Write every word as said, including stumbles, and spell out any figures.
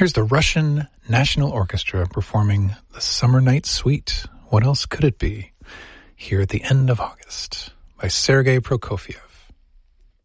Here's the Russian National Orchestra performing the Summer Night Suite. What else could it be? Here at the end of August by Sergei Prokofiev.